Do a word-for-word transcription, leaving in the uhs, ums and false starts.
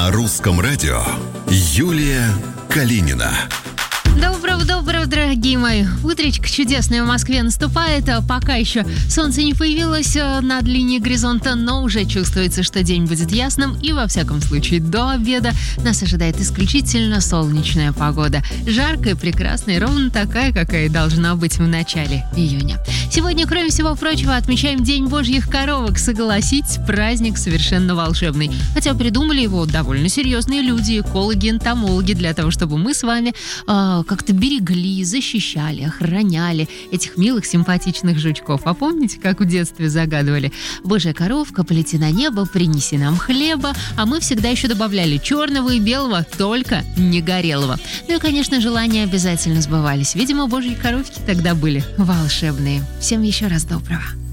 На русском радио Юлия Калинина. Доброго-доброго, дорогие мои. Утречко чудесное в Москве наступает. Пока еще солнце не появилось над линией горизонта, но уже чувствуется, что день будет ясным. И, во всяком случае, до обеда нас ожидает исключительно солнечная погода. Жаркая, прекрасная, ровно такая, какая и должна быть в начале июня. Сегодня, кроме всего прочего, отмечаем День Божьих коровок. Согласитесь, праздник совершенно волшебный. Хотя придумали его довольно серьезные люди, экологи, энтомологи, для того, чтобы мы с вами э, как-то берегли, защищали, охраняли этих милых, симпатичных жучков. А помните, как в детстве загадывали? Божья коровка, полети на небо, принеси нам хлеба. А мы всегда еще добавляли черного и белого, только не горелого. Ну и, конечно, желания обязательно сбывались. Видимо, божьи коровки тогда были волшебные. Всем еще раз доброго.